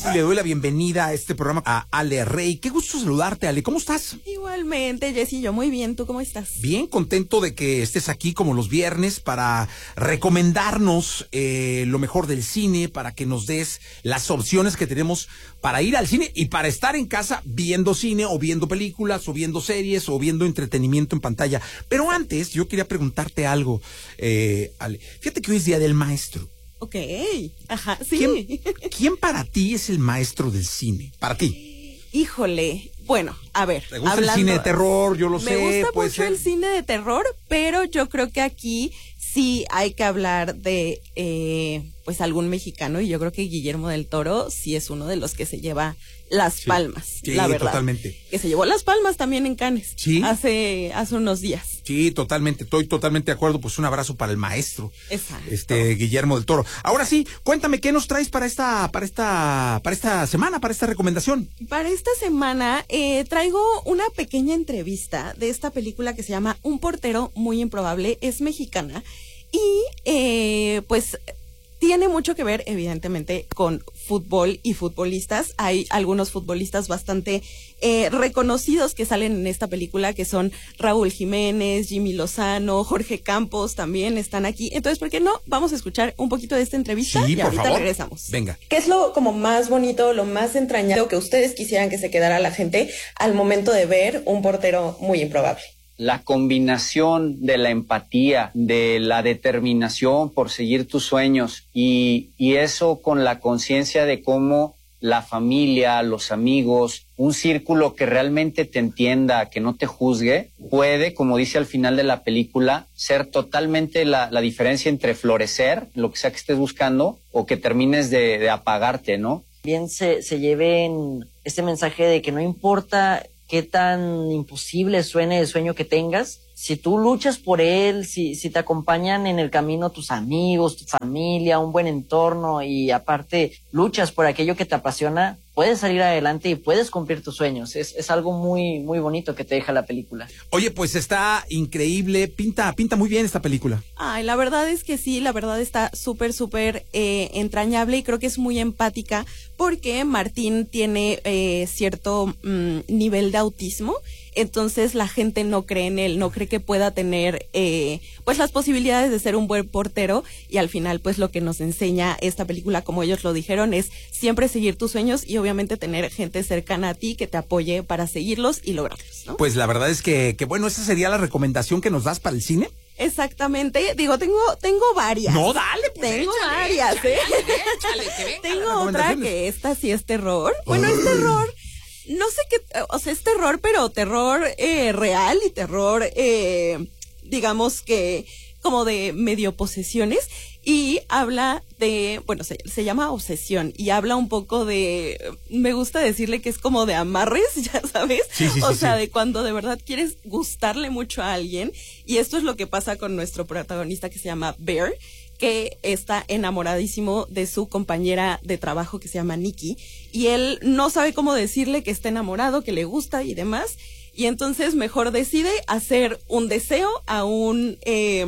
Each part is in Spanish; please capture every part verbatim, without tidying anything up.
y le doy la bienvenida a este programa a Ale Rey. Qué gusto saludarte, Ale. ¿Cómo estás? Igualmente, Jessy, yo muy bien. ¿Tú cómo estás? Bien, contento de que estés aquí como los viernes para recomendarnos eh, lo mejor del cine, para que nos des las opciones que tenemos para ir al cine y para estar en casa viendo cine o viendo películas o viendo series o viendo entretenimiento en pantalla. Pero antes, yo quería preguntarte algo, eh, Ale. Fíjate que hoy es Día del Maestro. Ok, ajá, sí. ¿Quién, ¿Quién para ti es el maestro del cine? Para ti. Híjole, bueno, a ver. ¿Te gusta hablando, el cine de terror? Yo lo me sé. Me gusta puede mucho ser. el cine de terror, pero yo creo que aquí sí hay que hablar de eh, pues algún mexicano, y yo creo que Guillermo del Toro sí es uno de los que se lleva las Sí. palmas, Sí, la verdad. totalmente. Que se llevó las palmas también en Cannes. Sí. Hace, hace unos días. Sí, totalmente, estoy totalmente de acuerdo. Pues un abrazo para el maestro, Exacto. este Guillermo del Toro. Ahora sí, cuéntame qué nos traes para esta, para esta, para esta semana, para esta recomendación. Para esta semana eh, traigo una pequeña entrevista de esta película que se llama Un portero muy improbable. Es mexicana y eh, pues tiene mucho que ver, evidentemente, con fútbol y futbolistas. Hay algunos futbolistas bastante eh, reconocidos que salen en esta película, que son Raúl Jiménez, Jimmy Lozano, Jorge Campos también están aquí. Entonces, ¿por qué no? Vamos a escuchar un poquito de esta entrevista Sí, y por ahorita favor. regresamos. Venga. ¿Qué es lo como más bonito, lo más entrañable que ustedes quisieran que se quedara la gente al momento de ver Un portero muy improbable? La combinación de la empatía, de la determinación por seguir tus sueños y, y eso con la conciencia de cómo la familia, los amigos, un círculo que realmente te entienda, que no te juzgue, puede, como dice al final de la película, ser totalmente la, la diferencia entre florecer, lo que sea que estés buscando, o que termines de, de apagarte, ¿no? Bien se, se lleven este mensaje de que no importa qué tan imposible suene el sueño que tengas, si tú luchas por él, si, si te acompañan en el camino tus amigos, tu familia, un buen entorno y aparte luchas por aquello que te apasiona, puedes salir adelante y puedes cumplir tus sueños. Es, es algo muy, muy bonito que te deja la película. Oye, pues está increíble, pinta, pinta muy bien esta película. Ay, la verdad es que sí, la verdad está súper, súper eh, entrañable y creo que es muy empática porque Martín tiene eh, cierto mm, nivel de autismo. Entonces la gente no cree en él, no cree que pueda tener eh, pues las posibilidades de ser un buen portero, y al final pues lo que nos enseña esta película, como ellos lo dijeron, es siempre seguir tus sueños y obviamente tener gente cercana a ti que te apoye para seguirlos y lograrlos, ¿no? Pues la verdad es que, que bueno, esa sería la recomendación que nos das para el cine. Exactamente, digo, tengo tengo varias. No, dale, pues Tengo échale, varias, échale, ¿eh? échale, que venga Tengo las otra recomendaciones. que esta sí es terror. Bueno, es terror. No sé qué, o sea, es terror, pero terror eh, real y terror, eh, digamos que como de medio posesiones, y habla de, bueno, se, se llama Obsesión, y habla un poco de, me gusta decirle que es como de amarres, ya sabes, Sí, sí, o sí, sea, sí. de cuando de verdad quieres gustarle mucho a alguien, y esto es lo que pasa con nuestro protagonista que se llama Bear, que está enamoradísimo de su compañera de trabajo que se llama Nikki, y él no sabe cómo decirle que está enamorado, que le gusta y demás, y entonces mejor decide hacer un deseo a un eh,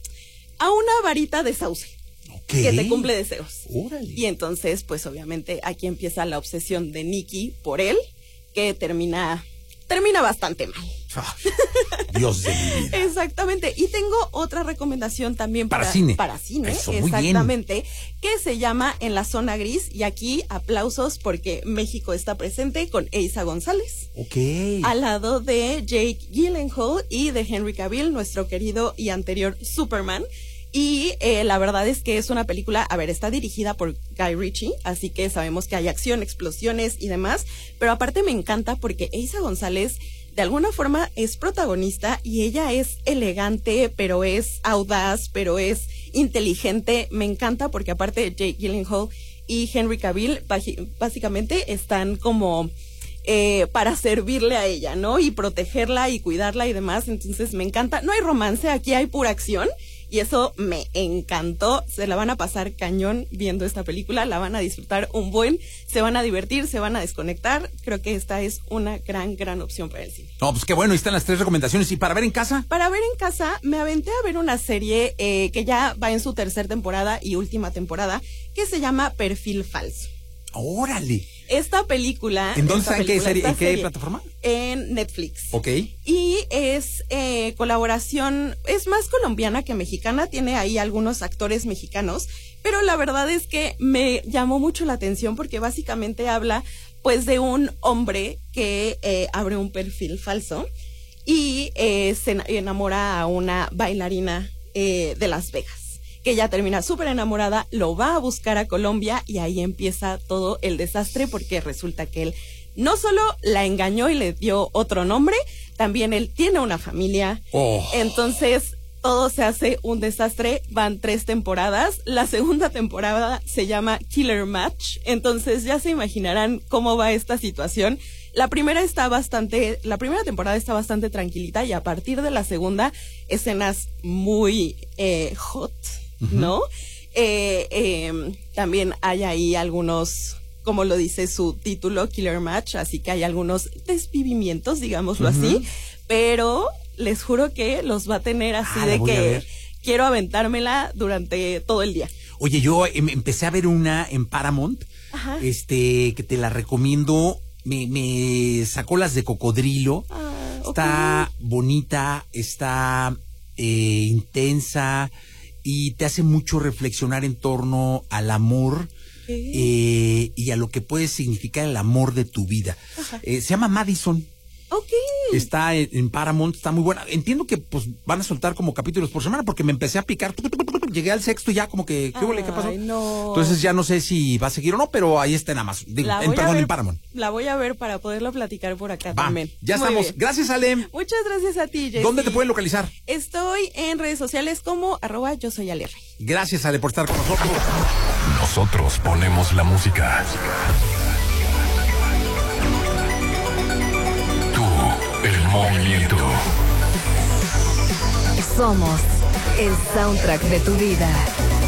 a una varita de sauce ¿Qué? que te cumple deseos. Órale. Y entonces, pues obviamente aquí empieza la obsesión de Nikki por él, que termina termina bastante mal. Ay, Dios de mi vida. Exactamente, y tengo otra recomendación también para, Para cine. Para cine, Eso, muy bien. exactamente, que se llama En la Zona Gris, y aquí aplausos porque México está presente con Eiza González, Ok. al lado de Jake Gyllenhaal y de Henry Cavill, nuestro querido y anterior Superman. Y eh, la verdad es que es una película, a ver, está dirigida por Guy Ritchie, así que sabemos que hay acción, explosiones y demás, pero aparte me encanta porque Eiza González de alguna forma es protagonista y ella es elegante, pero es audaz, pero es inteligente. Me encanta porque aparte Jake Gyllenhaal y Henry Cavill básicamente están como eh, para servirle a ella, ¿no? Y protegerla y cuidarla y demás. Entonces me encanta. No hay romance, aquí hay pura acción. Y eso me encantó. Se la van a pasar cañón viendo esta película, la van a disfrutar un buen, se van a divertir, se van a desconectar. Creo que esta es una gran, gran opción para el cine. No, pues qué bueno, ahí están las tres recomendaciones. ¿Y para ver en casa? Para ver en casa, me aventé a ver una serie eh, que ya va en su tercera temporada y última temporada, que se llama Perfil Falso. Órale. Esta película... ¿En dónde esta está? ¿En qué, película, serie, esta ¿en qué serie, plataforma? En Netflix. Ok. Y es eh, colaboración, es más colombiana que mexicana, tiene ahí algunos actores mexicanos, pero la verdad es que me llamó mucho la atención porque básicamente habla pues de un hombre que eh, abre un perfil falso y eh, se enamora a una bailarina eh, de Las Vegas, que ella termina súper enamorada, lo va a buscar a Colombia y ahí empieza todo el desastre porque resulta que él no solo la engañó y le dio otro nombre, también él tiene una familia. Oh. Entonces todo se hace un desastre. Van tres temporadas. La segunda temporada se llama Killer Match. Entonces ya se imaginarán cómo va esta situación. La primera está bastante, la primera temporada está bastante tranquilita y a partir de la segunda, escenas muy eh, hot, uh-huh. ¿no? Eh, eh, también hay ahí algunos, como lo dice su título, Killer Match, así que hay algunos desvivimientos, digámoslo uh-huh. así, pero les juro que los va a tener así ah, de que quiero aventármela durante todo el día. Oye, yo em, empecé a ver una en Paramount, Ajá. este, que te la recomiendo, me, me sacó las de cocodrilo, ah, está okay. bonita, está eh, intensa y te hace mucho reflexionar en torno al amor. Eh, y a lo que puede significar el amor de tu vida. Eh, se llama Madison. Ok. Está en, en Paramount, está muy buena. Entiendo que pues van a soltar como capítulos por semana porque me empecé a picar. Llegué al sexto y ya como que, ¿qué huele? ¿Qué pasó? No. Entonces ya no sé si va a seguir o no, pero ahí está en Amazon. Digo, en, perdón, ver, en Paramount. La voy a ver para poderlo platicar por acá Va, también. Ya muy estamos. Bien. Gracias, Ale. Muchas gracias a ti, Jessy. ¿Dónde te pueden localizar? Estoy en redes sociales como arroba yo soy Ale Rey. Gracias, Ale, por estar con nosotros. Nosotros ponemos la música. Tú, el movimiento. Somos el soundtrack de tu vida.